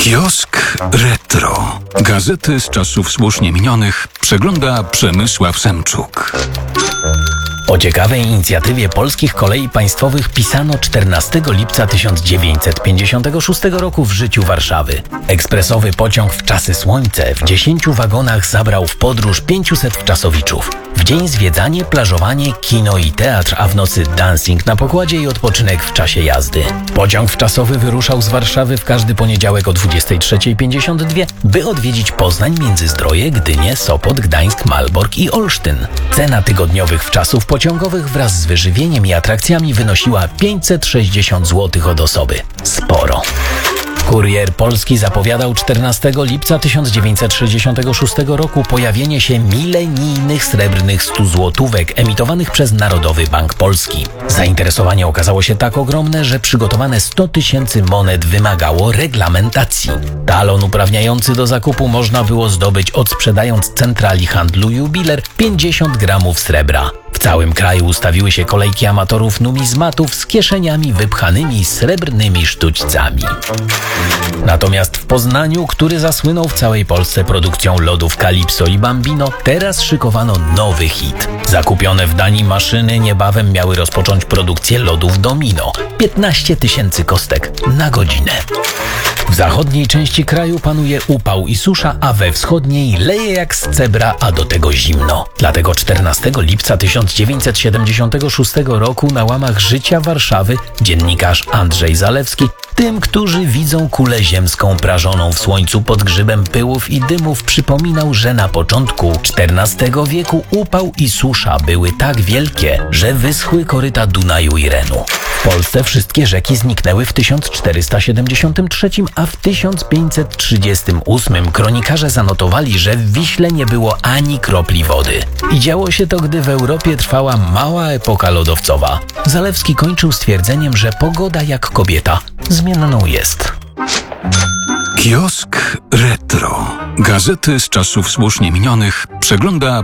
Kiosk Retro. Gazety z czasów słusznie minionych przegląda Przemysław Semczuk. O ciekawej inicjatywie Polskich Kolei Państwowych pisano 14 lipca 1956 roku w życiu Warszawy. Ekspresowy pociąg w czasy słońce w 10 wagonach zabrał w podróż 500 wczasowiczów. W dzień zwiedzanie, plażowanie, kino i teatr, a w nocy dancing na pokładzie i odpoczynek w czasie jazdy. Pociąg wczasowy wyruszał z Warszawy w każdy poniedziałek o 23:52, by odwiedzić Poznań, Międzyzdroje, Gdynię, Sopot, Gdańsk, Malbork i Olsztyn. Cena tygodniowych wczasów pociągowych wraz z wyżywieniem i atrakcjami wynosiła 560 zł od osoby. Sporo. Kurier Polski zapowiadał 14 lipca 1966 roku pojawienie się milenijnych srebrnych 100 złotówek emitowanych przez Narodowy Bank Polski. Zainteresowanie okazało się tak ogromne, że przygotowane 100 000 monet wymagało reglamentacji. Talon uprawniający do zakupu można było zdobyć odsprzedając centrali handlu Jubiler 50 gramów srebra. W całym kraju ustawiły się kolejki amatorów numizmatów z kieszeniami wypchanymi srebrnymi sztućcami. Natomiast w Poznaniu, który zasłynął w całej Polsce produkcją lodów Calypso i Bambino, teraz szykowano nowy hit. Zakupione w Danii maszyny niebawem miały rozpocząć produkcję lodów Domino. 15 000 kostek na godzinę. W zachodniej części kraju panuje upał i susza, a we wschodniej leje jak z cebra, a do tego zimno. Dlatego 14 lipca 1976 roku na łamach Życia Warszawy dziennikarz Andrzej Zalewski tym, którzy widzą kulę ziemską prażoną w słońcu pod grzybem pyłów i dymów, przypominał, że na początku XIV wieku upał i susza były tak wielkie, że wyschły koryta Dunaju i Renu. W Polsce wszystkie rzeki zniknęły w 1473, a w 1538 kronikarze zanotowali, że w Wiśle nie było ani kropli wody. I działo się to, gdy w Europie trwała mała epoka lodowcowa. Zalewski kończył stwierdzeniem, że pogoda jak kobieta zmienną jest. Kiosk Retro. Gazety z czasów słusznie minionych przegląda